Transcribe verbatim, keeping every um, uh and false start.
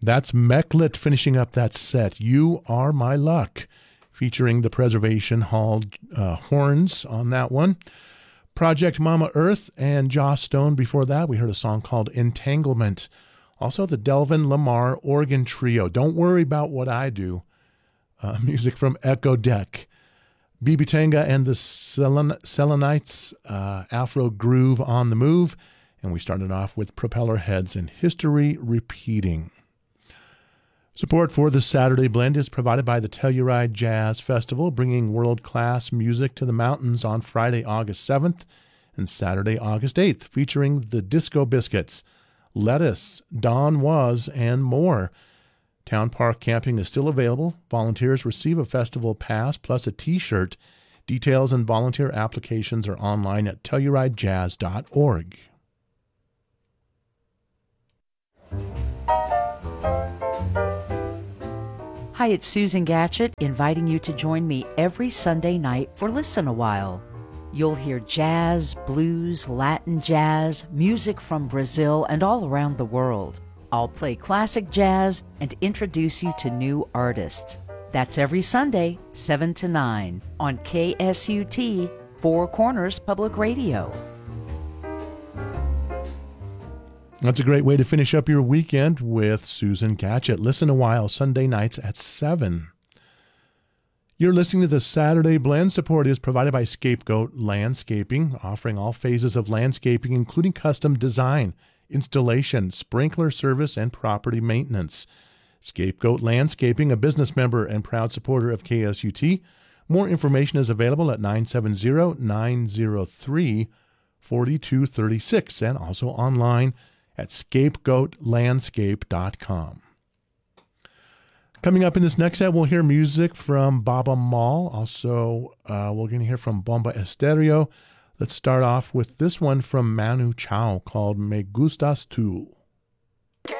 That's Meklit finishing up that set, You Are My Luck, featuring the Preservation Hall uh, horns on that one. Project Mama Earth and Joss Stone before that. We heard a song called Entanglement. Also the Delvin Lamar Organ Trio, Don't Worry About What I Do. Uh, music from Echo Deck. Bibi Tanga and the Selen- Selenites, uh, Afro Groove on the Move. And we started off with Propeller Heads and History Repeating. Support for the Saturday Blend is provided by the Telluride Jazz Festival, bringing world-class music to the mountains on Friday, August seventh and Saturday, August eighth, featuring the Disco Biscuits, Lettuce, Don Was, and more. Town Park camping is still available. Volunteers receive a festival pass plus a T-shirt. Details and volunteer applications are online at telluride jazz dot org. Hi, it's Susan Gatchett, inviting you to join me every Sunday night for Listen a While. You'll hear jazz, blues, Latin jazz, music from Brazil and all around the world. I'll play classic jazz and introduce you to new artists. That's every Sunday, seven to nine, on K S U T, Four Corners Public Radio. That's a great way to finish up your weekend with Susan Gatchett. Listen a While, Sunday nights at seven. You're listening to the Saturday Blend. Support is provided by Scapegoat Landscaping, offering all phases of landscaping, including custom design, installation, sprinkler service, and property maintenance. Scapegoat Landscaping, a business member and proud supporter of K S U T. More information is available at nine seven zero, nine zero three, four two three six and also online at scapegoat landscape dot com. Coming up in this next set, we'll hear music from Baba Mal. Also, uh, we're going to hear from Bomba Estéreo. Let's start off with this one from Manu Chao called Me Gustas Tú.